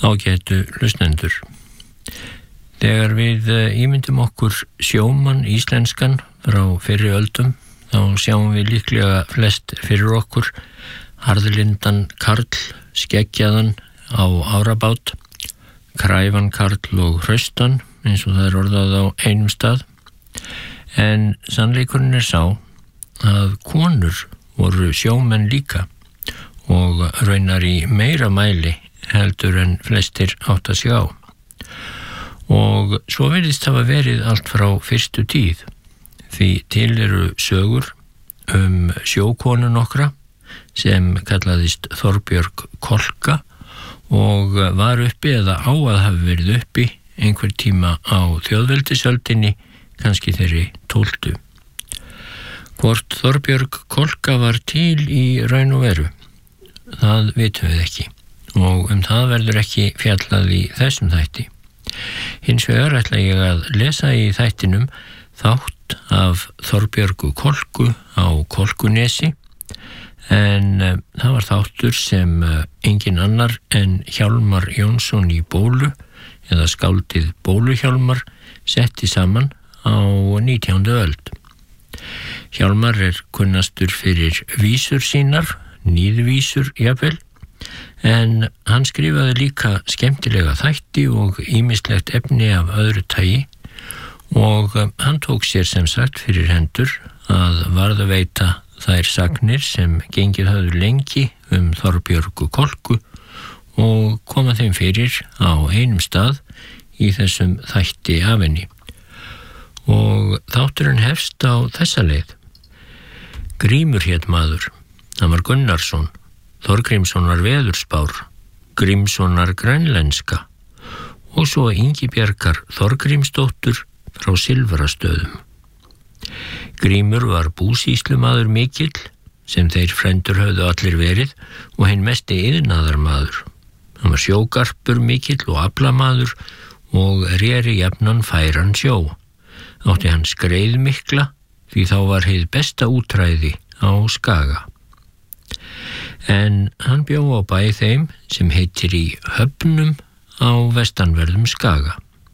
Ágætu hlustendur. Þegar við ímyndum okkur sjómann íslenskan frá fyrri öldum, þá sjáum við líklega flest fyrir okkur harðlindan karl, skeggjaðan á árabát, kræfan karl og hraustan, eins og það orðað á einum stað. En sannleikurinn sá að konur voru sjómenn líka og raunar í meira mæli heldur en flestir átta sig á. Og svo virðist hafa verið allt frá fyrstu tíð, því til eru sögur sjókonu nokkra sem kallaðist Þorbjörg Kolka og var uppi eða á að hafa verið uppi einhver tíma á þjóðveldisöldinni, kannski þeirri 12. Hvort Þorbjörg Kolka var til í raun og veru, það vitum við ekki. Og það verður ekki fjallað í þessum þætti. Hins vegar ætla ég að lesa í þættinum þátt af Þorbjörgu Kolku á Kolkunesi, en það var þáttur sem engin annar en Hjálmar Jónsson í Bólu, eða skáldið Bóluhjálmar, setti saman á 19. öld. Hjálmar kunnastur fyrir vísur sínar, níðvísur jafnvel, en hann skrifaði líka skemmtilega þætti og ýmislegt efni af öðru tagi og hann tók sér sem sagt fyrir hendur að varðveita þær sagnir sem gengið höfðu lengi Þorbjörgu Kolku og koma þeim fyrir á einum stað í þessum þætti af henni. Og þátturinn hefst á þessa leið. Grímur hét maður, hann var Gunnarsson, Þorgrímssonar veðurspár, Grímssonar grænlenska og svo Ingibjargar Þorgrímsdóttur frá Silfrastöðum. Grímur var búsýslumaður mikill, sem þeir frændur höfðu allir verið, og hinn mesti iðnaðarmaður. Hann var sjógarpur mikill og aflamaður og réri jafnan færan sjó. Átti hann skreið mikla, því þá var hið besta útræði á Skaga. En hann bjó á bæ þeim sem heitir í Höfnum á vestanverðum Skaga.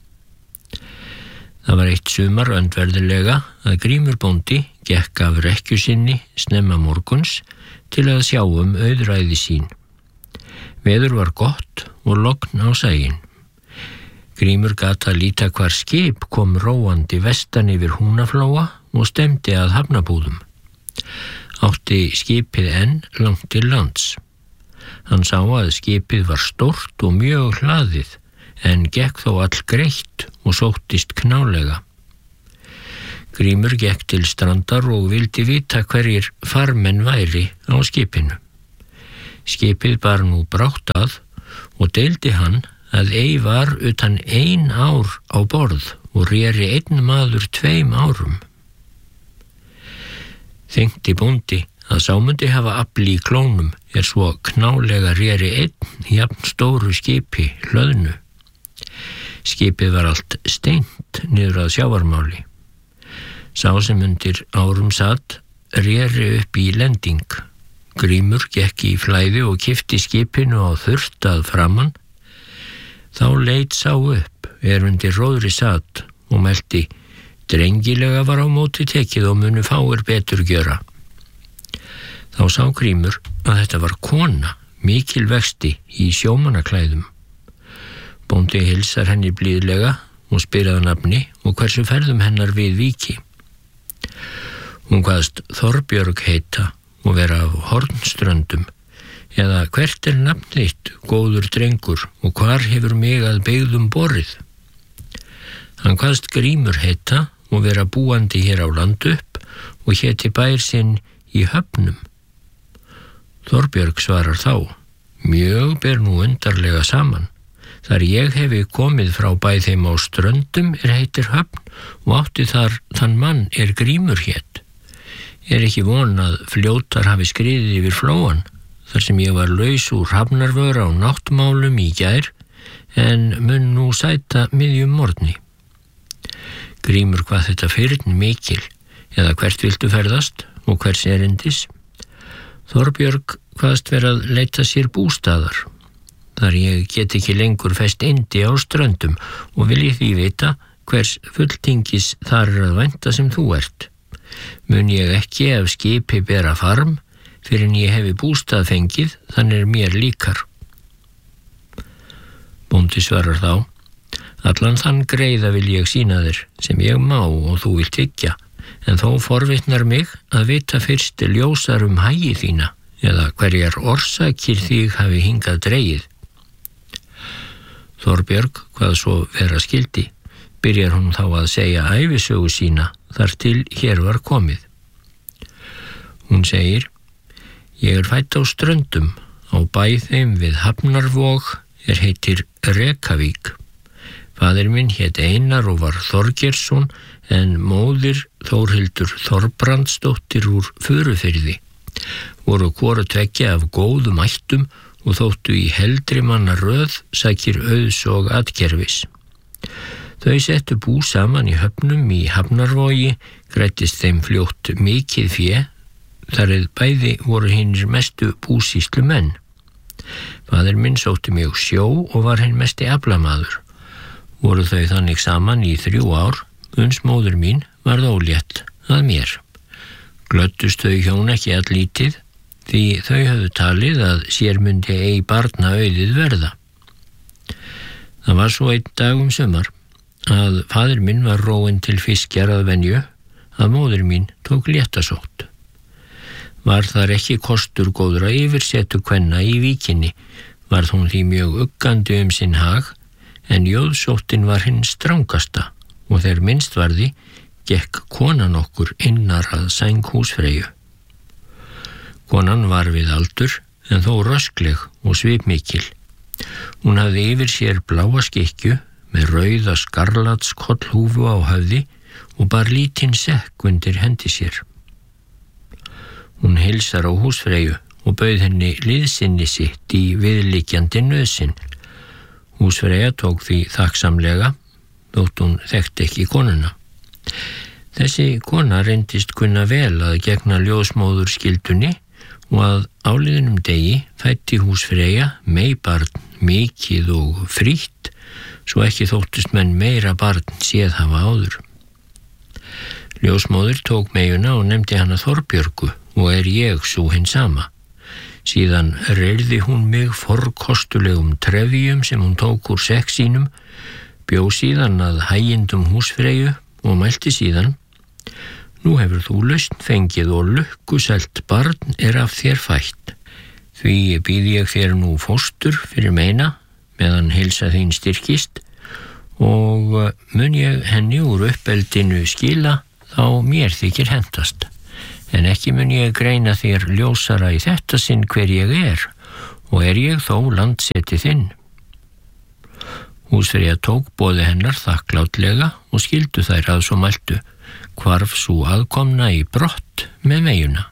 Það var eitt sumar öndverðilega að Grímur bóndi gekk af rekkju sinni snemma morguns til að sjá auðræði sín. Veður var gott og logn á sægin. Grímur gat að líta hvar skip kom róandi vestan yfir Húnaflóa og stemdi að hafnabúðum. Átti skipið enn langt til lands. Hann sá að skipið var stórt og mjög hlaðið, en gekk þó all greitt og sóttist knálega. Grímur gekk til strandar og vildi vita hverjir farmenn væri á skipinu. Skipið bar nú brátt að og deildi hann að ei var utan 1 ár á borð og réri einn maður 2 árum. Þengti bóndi að sá mundi hafa afl í klónum svo knálega réri einn jafn stóru skipi hlöðnu. Skipið var allt steint niður að sjávarmáli. Sá sem undir árum satt réri upp í lending. Grímur gekk í flæði og kippti skipinu á þurrt að framan. Þá leit sá upp undir róðri satt og melti: drengilega var á móti tekið og munu fáir betur gjöra. Þá sá Grímur að þetta var kona, mikil vexti í sjómannaklæðum. Bóndi hilsar henni blíðlega og spyr að nafni og hversu ferðum hennar við víki. Hún kvaðst Þorbjörg heita og vera af Hornströndum, eða hvert nafn þitt, góður drengur, og hvar hefur mig að byggðum borið? Hann kvaðst Grímur heita og vera búandi hér á land upp og héti bær sinn í Höfnum. Þorbjörg svarar þá: mjög ber nú undarlega saman. Þar ég hefi komið frá bæ þeim á Ströndum heitir Höfn og átti þar þann mann Grímur hét. Ekki von að fljótar hafi skriðið yfir flóan, þar sem ég var laus úr hafnarvöra á náttmálum í gær, en mun nú sæta miðjum morgni. Grímur hvað þetta fyrn mikil, eða hvert viltu ferðast og hvers erindis? Þorbjörg hvaðst vera að leita sér bústaðar. þar ég get ekki lengur fest yndi á ströndum og vil ég því vita hvers fulltingis þar að vænta sem þú ert. Mun ég ekki ef skipi bera farm fyrir en ég hefi bústað fengið, þannig mér líkar. Bóndi svarar þá: allan þann greiða vil ég sýna þér sem ég má og þú vilt hyggja, en þó forvitnar mig að vita fyrst ljósar hagi þína eða hverjar orsakir þig hafi hingað dregið. Þorbjörg, hvað svo vera skildi, byrjar hún þá að segja ævisögu sína þar til hér var komið. Hún segir: ég fædd á ströndum á bæ þeim við Hafnarvog heitir Rekavík. Faðir minn hét Einar og var Þorgeirsson, en móðir Þórhildur Þorbrandsdóttir úr Furufirði. Voru hvoru tveggja af góðum ættum og þóttu í heldri manna röð sækir auðs og atgerfis. Þau settu bú saman í höfnum í Hafnarvogi, græddist þeim fljótt mikið fé, þar bæði voru hinir mestu búsýslu menn. Faðir minn sótti mjög sjó og var hinn mesti aflamaður. Voru þau þannig saman í 3 ár, uns móður mín varð ólétt að mér. Glöddust þau hjón ekki allítið, því þau höfðu talið að sér myndi ei barna auðið verða. Það var svo einn dag sumar að faðir minn var róinn til fiskjar að venju, að móður mín tók léttasótt. Var þar ekki kostur góðra yfirsetu kvenna í víkinni, varð hún því mjög uggandi sinn hag, en jóðsóttin var hinn strangasta og þegar minnst varði gekk konan okkur innar að sæng húsfreyju. Konan var við aldur en þó röskleg og svipmikil. Hún hafði yfir sér bláa skikkju með rauða skarlatskollhúfu á höfði og bar lítinn sekk undir hendi sér. Hún heilsar á húsfreyju og bauð henni liðsinni sitt í viðliggjandi nauðsyn. Húsfreyja tók því þakksamlega, þótt hún þekkti ekki konuna. Þessi kona reyndist kunna vel að gegna ljósmóður skyldunni og að áliðnum degi fætti húsfreyja meybarn mikið og frítt, svo ekki þóttust menn meira barn séð hafa áður. Ljósmóður tók meyjuna og nefndi hana Þorbjörgu og ég sú hinn sama. Síðan reyrði hún mig forkostulegum trefjum sem hún tók úr sekk sínum, bjó síðan að hægindum húsfreyju og mælti síðan: nú hefur þú lausn fengið og lukkuselt barn af þér fætt. Því býð ég þér nú fóstur fyrir meina, meðan heilsa þín styrkist, og mun ég henni úr uppeldinu skila, þá mér þykir hentast. En ekki mun ég greina þér ljósara í þetta sinn hver ég og ég þó landseti þinn. Húsfreyja tók boði hennar þakklátlega og skildu þær að svo mæltu, hvarf sú aðkomna í brott með meyjuna.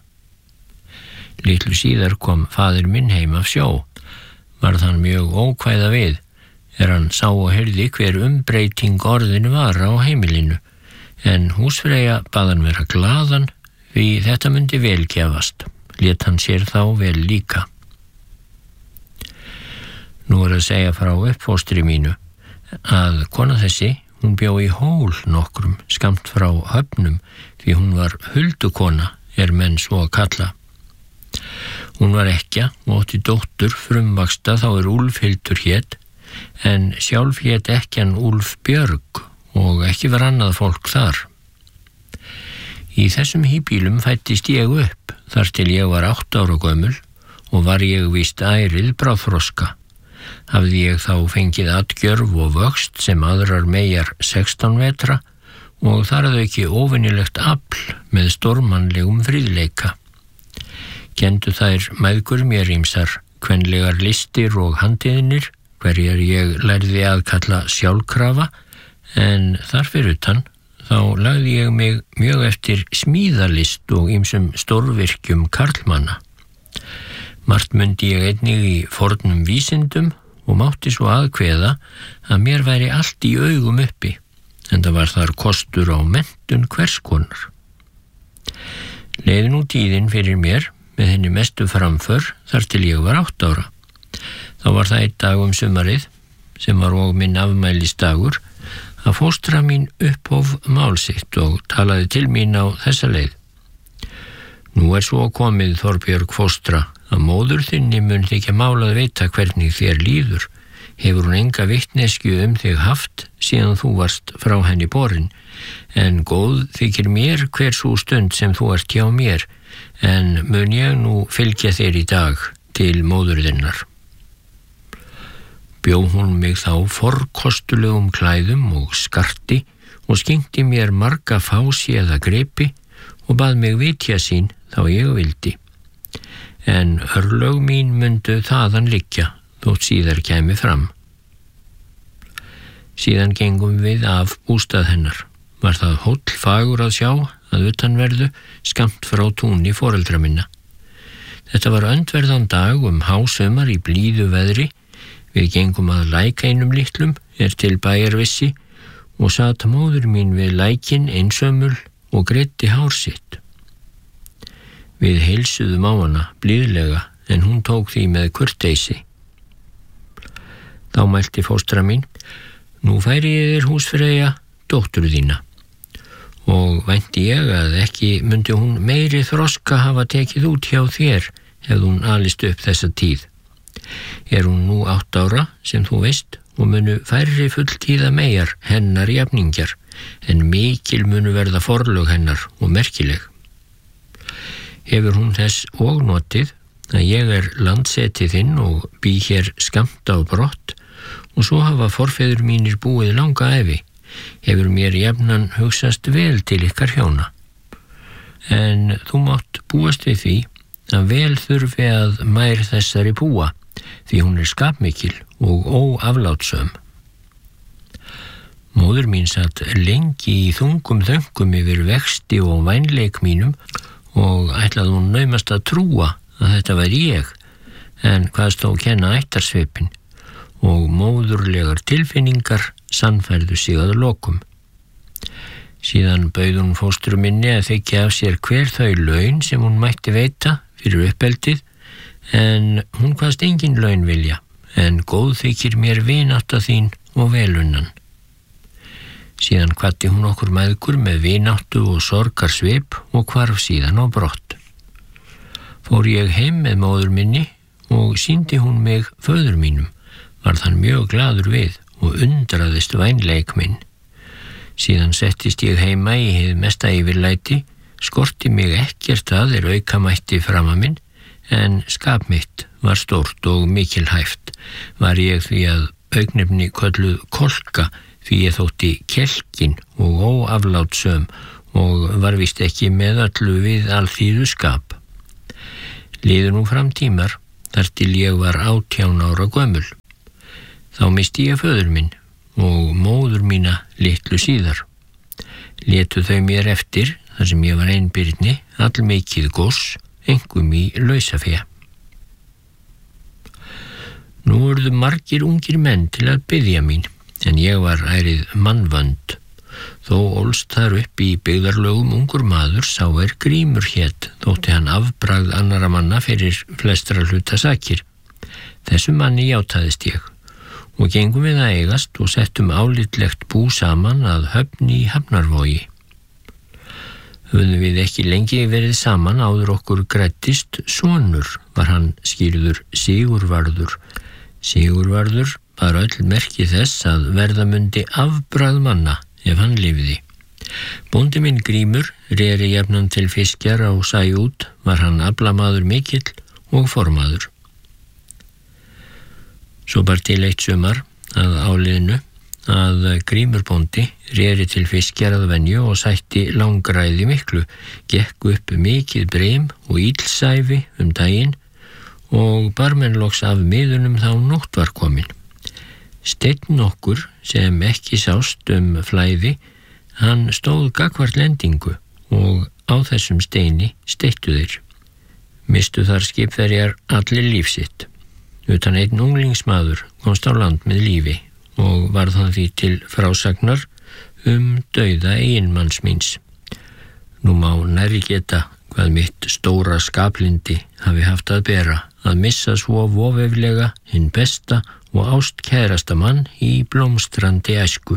Litlu síðar kom faðir minn heim af sjó. Varð hann mjög ókvæða við, hann sá og heyrði hver umbreyting orðin var á heimilinu, en húsfreyja bað hann vera glaðan, því þetta myndi vel gefast, lét hann sér þá vel líka. Nú að segja frá uppfóstri mínu, að kona þessi, hún bjó í hól nokkrum skammt frá höfnum, því hún var huldukona, menn svo að kalla. Hún var ekkja og átti dóttur frumvaxta þá Úlfhildur hét, en sjálf hét ekkjan Úlfbjörg og ekki var annað fólk þar. Í þessum híbýlum fættist ég upp þar til ég var 8 ára gömul og var ég víst ærið bráðþroska. Hafði ég þá fengið atgjörf og vöxt sem aðrar meyjar 16 vetra og þar að auki óvenjulegt afl með stórmannlegum fríðleika. Kendu þær mæðgur mér ýmsar kvenlegar listir og handiðnir, hverjar ég lærði að kalla sjálfkrafa, en þar fyrir utan þá lagði ég mig mjög eftir smíðalist og ýmsum stórvirkjum karlmanna. Margt mundi ég einnig í fornum vísindum og mátti svo aðkveða að mér væri allt í augum uppi, en það var þar kostur á menntun hvers konar. Leið nú tíðin fyrir mér með henni mestu framför þar til ég var 8 ára. Þá var það einn dag sumarið, sem var og minn afmælisdagur, að fóstra mín upphóf mál sitt og talaði til mín á þessa leið. Nú svo komið, Þorbjörg fóstra, að móður þinni mun þykja mál að veita hvernig þér líður. Hefur hún enga vitneskju þig haft síðan þú varst frá henni borin, en góð þykir mér hver sú stund sem þú ert hjá mér, en mun ég nú fylgja þér í dag til móður þinnar. Bjó hún mig þá forkostulegum klæðum og skarti og skyngti mér marga fáséða gripi og bað mig vitja sín þá ég vildi. En örlög mín mundu þaðan liggja þótt síðar kæmi fram. Síðan gengum við af bústað hennar. Var það hóll fagur að sjá að utanverðu skammt frá túni foreldra minna. Þetta var öndverðan dag hásumar í blíðu veðri. Við gengum að læk einum litlum til bæjarvissi og sat móður mín við lækin einsömmul og greiddi hár sitt. Við heilsuðum á hana blíðlega en hún tók því með kurteisi. Þá mælti fóstra mín: Nú færi ég þér húsfreyja dóttur þína. Og vænti ég að ekki mundi hún meiri þroska hafa tekið út hjá þér hefði hún alist upp þessa tíð. Hún nú 8 ára sem þú veist og munu færri fulltíða meyjar hennar jafningjar, en mikil munu verða forlög hennar og merkileg. Hefur hún þess og notið að ég landseti þinn og bý hér skammt á brott og svo hafa forfeður mínir búið langa ævi, hefur mér jafnan hugsast vel til ykkar hjóna. En þú mátt búast við því að vel þurfi að mær þessari búa, því hún skapmikil og óaflátsöm. Móður mín satt lengi í þungum þöngum yfir vexti og vænleik mínum og ætlaði hún naumast að trúa að þetta væri ég, en hvaðst þó kenna ættarsvipinn og móðurlegar tilfinningar sannfærðu sig að lokum. Síðan bauð hún fóstru minni að þykja af sér hver þau laun sem hún mætti veita fyrir uppeldið, en hún kvaðst engin laun vilja, en góð þykir mér vinátta þín og velunnan. Síðan kvaddi hún okkur mæðgur með vináttu og sorgarsvip og hvarf síðan á brott. Fór ég heim með móður minni og sýndi hún mig föður mínum, varð hann mjög glaður við og undraðist vænleik minn. Síðan settist ég heima í hið mesta yfirlæti, skorti mig ekkert að aukamætti fram að minn, en skap mitt var stórt og mikilhæft. Var ég því að augnefni kölluð kolka, því ég þótti kelkin og óaflátsöm og var víst ekki með öllu við alþýðu skap. Liðu nú fram tímar, þar til ég var 18 ára gömul. Þá misti ég föður minn og móður mína litlu síðar. Létu þau mér eftir, þar sem ég var einbirni, allmikið goss, einkum í lausafé. Nú urðu margir ungir menn til að biðja mín, en ég var ærið mannvönd. Þó ólst þar upp í byggðarlögum ungur maður sá Grímur hét, þótti hann afbragð annara manna fyrir flestra hluta sakir. Þessu manni játaðist ég, og gengum við að eigast og settum álitlegt bú saman að Höfn í Hafnarvogi. Höfðum við ekki lengi verið saman áður okkur græddist sonur, var hann skýrður Sigurvarður. Sigurvarður var öll merki þess að verða mundi afbragð manna ef hann lifði. Bóndi minn Grímur reri jafnan til fiskjar á sæ út, var hann aflamaður mikill og formaður. Svo bar til eitt sumar að áliðinu að Grímur bóndi reri til fiskjar að venju og sætti langræði miklu, gekk upp mikið breim og illsæfi daginn og bar menn loks af miðunum þá nótt var komin. Steinn okkur sem ekki sást flæði, hann stóð gagvart lendingu og á þessum steini steittu þeir. Mistu þar skipverjar allir líf sitt. Utan einn unglingsmaður komst á land með lífi og varð hann því til frásagnar dauða eiginmanns míns. Nú má nærri geta hvað mitt stóra skaplindi hafi haft að bera, að missa svo vofeflega hinn besta og ástkærasta mann í blómstrandi æsku.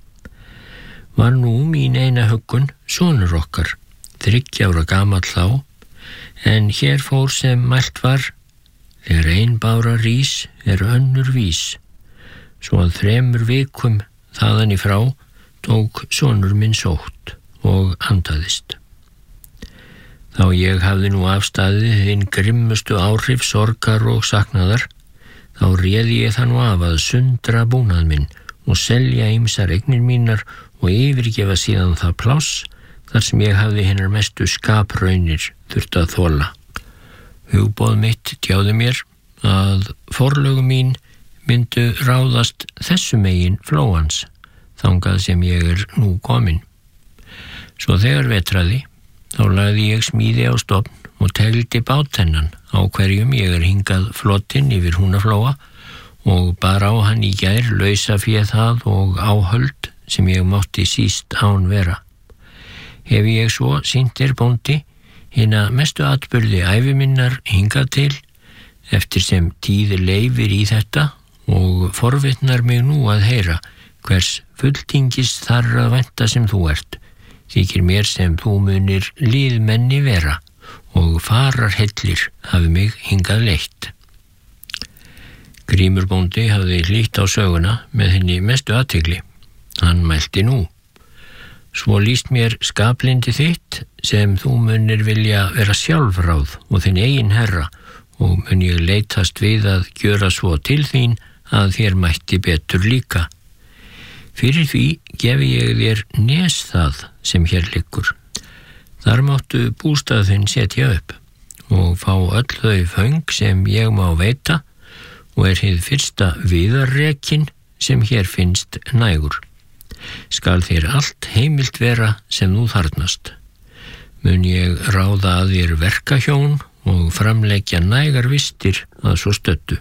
Var nú mín eina huggun sonur okkar, 30 ára gamall þá, en hér fór sem mælt var, þegar ein bára rís önnur vís, svo að 3 vikum þaðan í frá tók sonur minn sótt og andaðist. Þá ég hafði nú afstaðið hinn grimmustu áhrif sorgar og saknaðar, þá réði ég það nú af að sundra búnað minn og selja ýmsar eignir mínar og yfirgefa síðan það pláss þar sem ég hafði hinnar mestu skapraunir þurft að þola. Hugboð mitt tjáði mér að forlögu mín myndu ráðast þessu megin flóans, þangað sem ég nú komin. Svo þegar vetraði, þá lagði ég smíði á stofn og tegldi báthennan á hverjum ég hingað flottinn yfir Húnaflóa og bar á hann í gær lausafé það og áhöld sem ég mátti síst án vera. Hef ég svo sýndir bóndi hina mestu atburði ævi minnar hingað til, eftir sem tíð leifir í þetta og forvitnar mig nú að heyra hvers fulltingis þar að vænta sem þú ert. Þykir mér sem þú munir liðmenni vera og fararhellir hafi mig hingað leitt. Grímur bóndi hafði hlýtt á söguna með henni mestu athygli. Hann mælti nú: Svo líst mér skaplindi þitt sem þú munir vilja vera sjálfráð og þinn eigin herra og mun ég leitast við að gjöra svo til þín að þér mætti betur líka. Fyrir því gefi ég þér nes það sem hér liggur. Þar máttu bústað þinn setja upp og fá öll þau föng sem ég má veita og hið fyrsta viðarrekin sem hér finnst nægur. Skal þér allt heimilt vera sem þú þarnast. Mun ég ráða að þér verkahjón og framleggja nægar vistir að svo stöddu.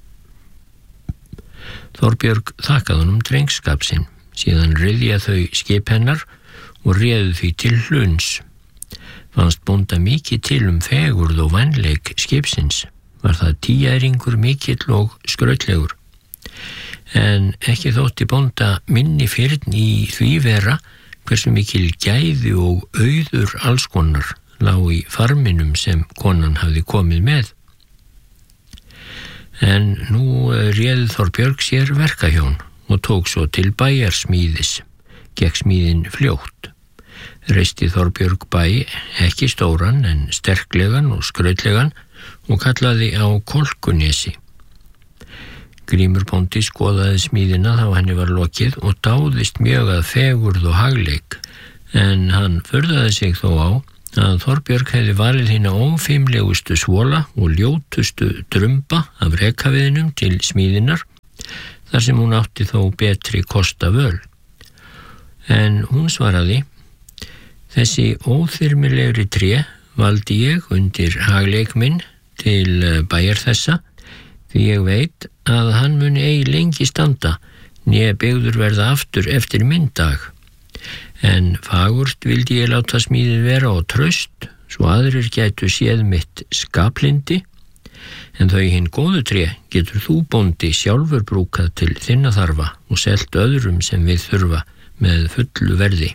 Þorbjörg þakkaði honum drengskap sinn, síðan ryðja þau skip hennar og réðu því til hluns. Fannst bónda mikið til fegurð og vænleik skipsins, var það tíæringur mikill og skrautlegur. En ekki þótti bónda minni fyrn í því vera hversu mikil gæði og auður allskonar lá í farminum sem konan hafði komið með. En nú réði Þorbjörg sér verkahjón og tók svo til bæjarsmíðis, gekk smíðin fljótt. Reisti Þorbjörg bæ, ekki stóran en sterklegan og skrautlegan, og kallaði á Kolkunesi. Grímur bóndi skoðaði smíðina þá henni var lokið og dáðist mjög að fegurð og hagleik, en hann furðaði sig þó á að Þorbjörg hefði valið hina ófimlegustu svola og ljótustu drumba af rekaviðinum til smíðinar, þar sem hún átti þó betri kosta völ. En hún svaraði: Þessi óþyrmilegri tré valdi ég undir hagleik minn til bæjar þessa, því ég veit að hann muni ei lengi standa, né byggður verða aftur eftir minn dag. En fagurt vildi ég láta smíðið vera og traust, svo aðrir gætu séð mitt skaplindi, en þau hinn góðu tré getur þú bóndi sjálfur brúkað til þinna þarfa og selt öðrum sem við þurfa með fullu verði.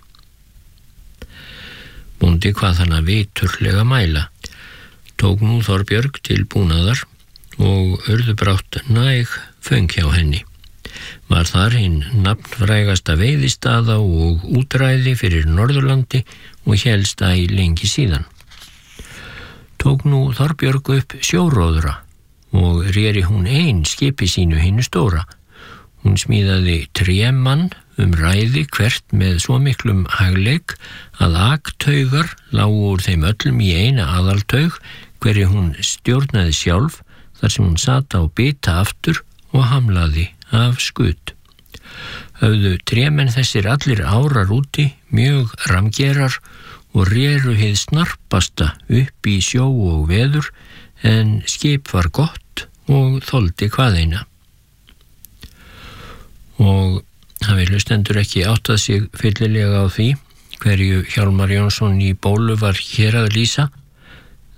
Bóndi hvað hann að viturlega mæla. Tók nú Þorbjörg til búnaðar og urðu brátt næg föng hjá henni. Var þar hinn nafnfrægasta veiðistaða og útræði fyrir Norðurlandi og hélst æ lengi síðan. Tók nú Þorbjörg upp sjóróðra og réri hún ein skipi sínu hinu stóra. Hún smíðaði trémann ræði hvert með svo miklum hagleik að aktaugar lágu úr þeim öllum í eina aðaltaug, hverju hún stjórnaði sjálf, þar sem hún sat á bita aftur og hamlaði af skut. Höfðu trémenn þessir allir árar úti, mjög ramgerar og réru hið snarpasta upp í sjó og veður, en skip var gott og þoldi hvaðeina. Og hafi hlustendur ekki áttað sig fyllilega á því hverju Hjálmar Jónsson í Bólu var hér að lýsa,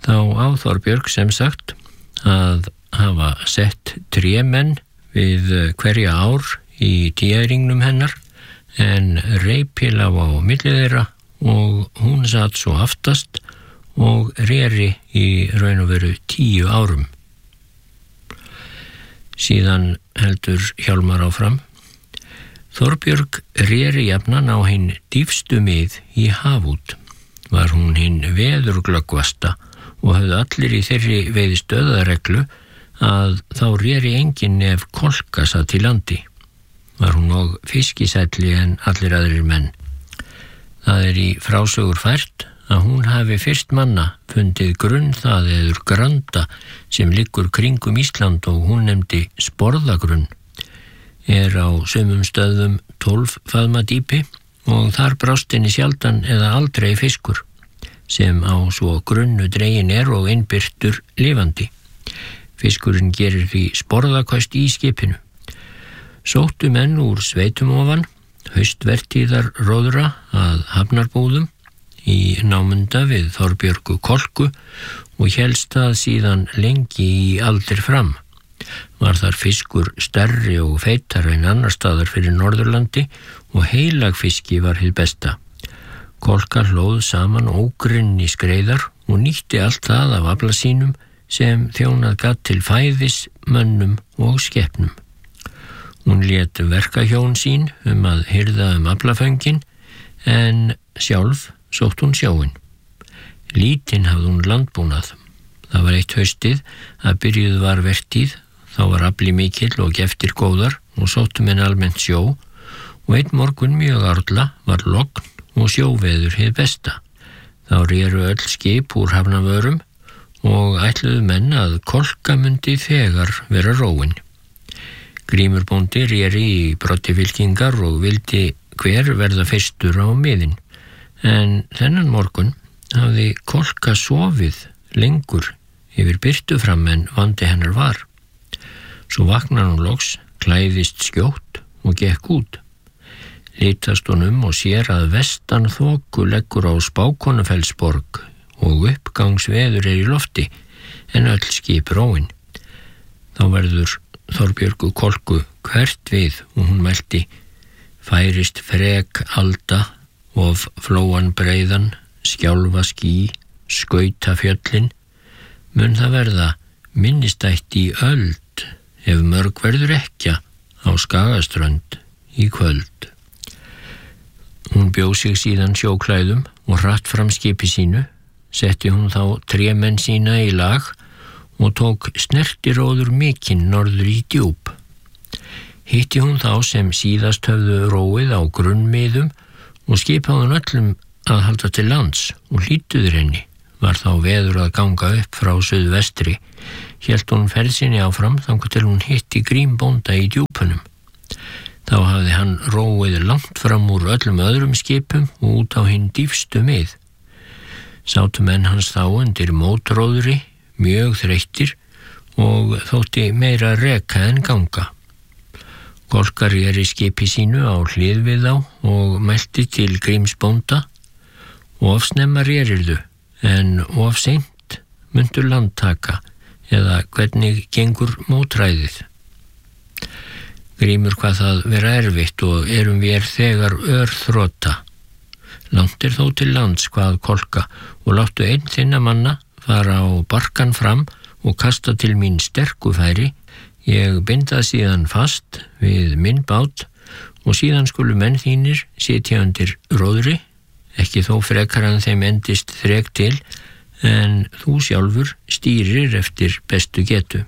Þá á Þorbjörg sem sagt að hafa sett trémenn við hverja ár í tíæringnum hennar en reipil á milli þeirra og hún satt svo aftast og reri í raun og veru 10 árum. Síðan heldur Hjálmar áfram. Þorbjörg reri jafnan á hinn dýfstu mið í hafút. Var hún hinn veðurglöggvasta og höfðu allir í þeirri veiðistöðareglu að þá reri enginn ef kolka satt í landi. Var hún og fiskisælli en allir aðrir menn. Það í frásögur fært að hún hafi fyrst manna fundið grunn það eður granda sem liggur kringum Ísland og hún nefndi sporðagrunn. Á sumum stöðum 12 faðma dýpi og þar brást henni sjaldan eða aldrei fiskur, sem á svo grunnu dregin og innbyrtur lifandi. Fiskurinn gerir því sporðaköst í skipinu. Sóttu menn úr sveitum ofan, haustvertíðar róðra að hafnarbúðum í námunda við Þorbjörgu kolku og hélst það síðan lengi í aldir fram. Var þar fiskur stærri og feitari en annar staðar fyrir Norðurlandi og heilagfiski var hið besta. Kolka hlóð saman ógrynni skreiðar og nýtti allt það af afla sínum sem þjónað gat til fæðis, mönnum og skepnum. Hún lét verkahjón sín að hirða aflaföngin en sjálf sótt hún sjóinn. Lítinn hafði hún landbúnað. Það var eitt haustið að byrjuð var vertíð, þá var afli mikill og geftir góðar og sóttu menn almennt sjó og einn morgun mjög árla var logn og sjóveður hið besta. Þá reru öll skip úr hafnavörum og ætluðu menn að kolka mundi þegar vera róin. Grímur bóndi reri í broddi fylkingar og vildi hver verða fyrstur á miðin. En þennan morgun hafði kolka sofið lengur yfir byrtu fram en vandi hennar var. Svo vaknar hún loks, klæðist skjótt og gekk út. Litast hún og sér að vestan þoku leggur á Spákonufellsborg og uppgangsveður í lofti en öll skip róin. Þá verður Þorbjörgu kolku hvert við og hún mælti: færist frek alda of flóan breiðan, skjálfa ský, skauta fjöllin, mun það verða minnistætt í öld ef mörg verður ekkja á Skagaströnd í kvöld. Hún bjó sig síðan sjóklæðum og hratt fram skipi sínu, setti hún þá trémenn sína í lag og tók snertiróður mikinn norður í djúp. Hitti hún þá sem síðast höfðu róið á grunnmiðum og skipaði hún öllum að halda til lands og hlýtuður henni. Var þá veður að ganga upp frá suðvestri. Hélt hún ferð sinni áfram þangað til hún hitti Grímbónda í djúpunum. Þá hafði hann róið langt fram úr öllum öðrum skipum og út á hinn dýfstu mið. Sátu menn hans þá undir mótróðri, mjög þreyttir og þótti meira reka en ganga. Kolka reri skipi sínu á hlið við þá og mælti til Grímsbónda: of snemma rerirðu, en of seint mundu landtaka, eða hvernig gengur mótræðið. Grímur hvað það vera erfitt og erum við þegar örþrota. Langt þó til lands hvað kolka og láttu einn þinna manna fara á barkan fram og kasta til mín sterkufæri. Ég binda síðan fast við minn bát og síðan skulu menn þínir sitja undir róðri, ekki þó frekar en þeim endist þrek til, en þú sjálfur stýrir eftir bestu getu.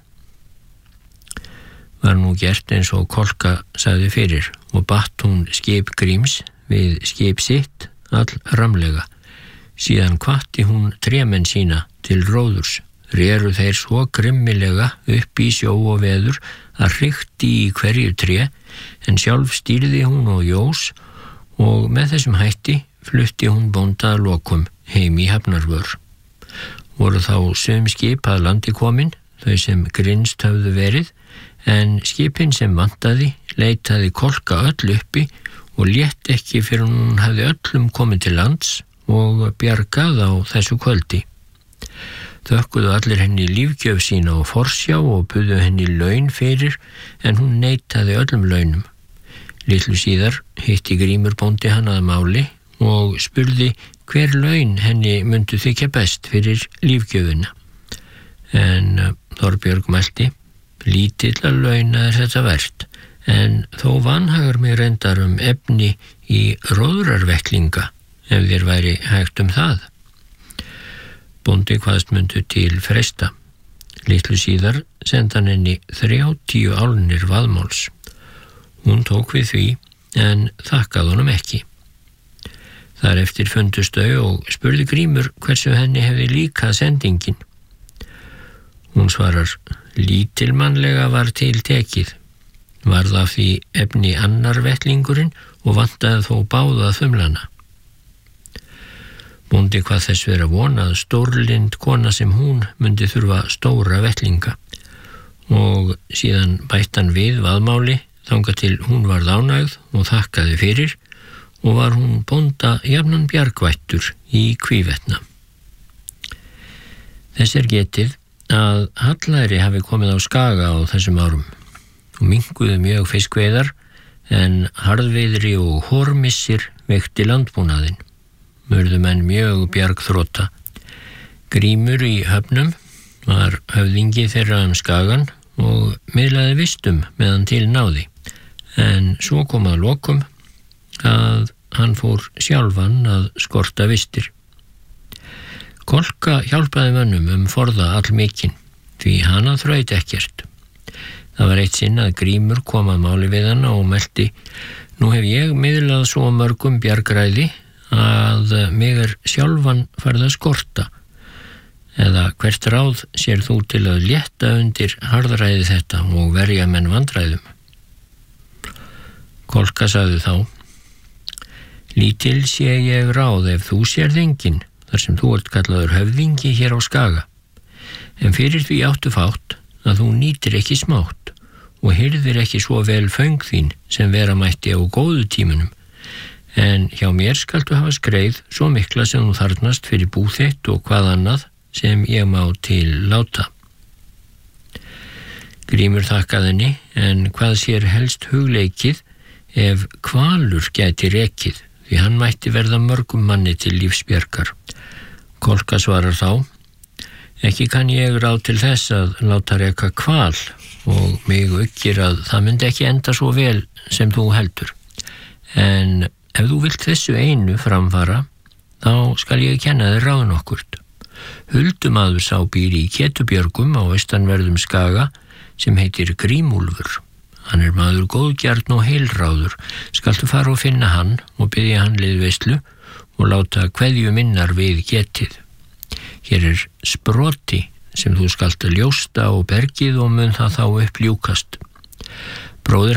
Var nú gert eins og kolka sagði fyrir og batt hún skip Gríms við skip sitt all ramlega. Síðan hvatti hún trémenn sína til róðurs. Reru þeir svo grimmilega upp í sjó og veður að hrykti í hverju tré, en sjálf stýrði hún og jós og með þessum hætti flutti hún bónda að lokum heim í hafnarvör. Voru þá sum skip að landi komin, þau sem grynnst höfðu verið, en skipin sem vantaði leitaði kolka öll uppi og létt ekki fyrir hún hafði öllum komið til lands og bjargað á þessu kvöldi. Þökkuðu allir henni lífgjöf sína og forsjá og buðu henni laun fyrir, en hún neitaði öllum launum. Litlu síðar hitti Grímur bóndi hann að máli og spurði hver laun henni myndu þykja best fyrir lífgjöfina. En Þorbjörg mælti: lítilla launa þetta vert, en þó vanhagar mig reyndar efni í róðrarvettlinga, ef þér væri hægt það. Bóndi kvaðst myndu til fresta. Litlu síðar sendi hann henni 30 álnir vaðmáls. Hún tók við því, en þakkaði honum ekki. Þar eftir fundust þau og spurði Grímur hversu henni hefði líka sendingin. Hún svarar: lítilmannlega var til tekið. Varð af því efni annar vettlingurinn og vantaði þó báða þumlana. Bóndi hvað þess vera vonað stórlind kona sem hún myndi þurfa stóra vettlinga, og síðan bætt hann við vaðmáli þangað til hún varð ánægð og þakkaði fyrir, og var hún bónda jafnan bjargvættur í Hvívetna. Þess getið að hallæri hafi komið á Skaga á þessum árum og minnkuðu mjög fiskveiðar, en harðveiðri og hórmissir veikti landbúnaðinn. Urðu menn mjög bjargþrota. Grímur í höfnum var höfðingi þeirra Skagan og miðlaði vistum meðan til náði, en svo kom að lokum að hann fór sjálfan að skorta vistir. Kolka hjálpaði mönnum forða allmikinn, því hana þraut ekkert. Það var eitt sinn að Grímur kom að máli við hana og melti: nú hef ég miðlað svo mörgum bjargræði að mig sjálfan farið að skorta, eða hvert ráð sér þú til að létta undir harðræði þetta og verja menn vandræðum? Kolka sagði þá: lítil sé ég ráð ef þú sérð enginn, þar sem þú ert kallaður höfðingi hér á Skaga, en fyrir því áttu fátt að þú nýtir ekki smátt og hirðir ekki svo vel föng þín sem vera mætti á góðu tímunum, en hjá mér skaltu hafa skreið svo mikla sem þú þarfnast fyrir bú þitt og hvað annað sem ég má til láta. Grímur þakkaði henni, en hvað sér helst hugleikið ef hvalur gæti rekið, því hann mætti verða mörgum manni til lífsbjargar. Kolka svarar þá: ekki kann ég ráð til þess að láta reka hval, og mig uggir að það myndi ekki enda svo vel sem þú heldur, en ef þú vilt þessu einu framfara, þá skal ég kenna þér ráð nokkurt. Huldumaður sá býr í Ketubjörgum á austanverðum Skaga sem heitir Grímúlfur. Hann maður góðgjarn og heilráður. Skaltu fara og finna hann og biðja hann liðveislu og láta kveðju minnar við getið. Hér sproti sem þú skalt ljósta og bergið og mun það þá upp ljúkast. Bróðir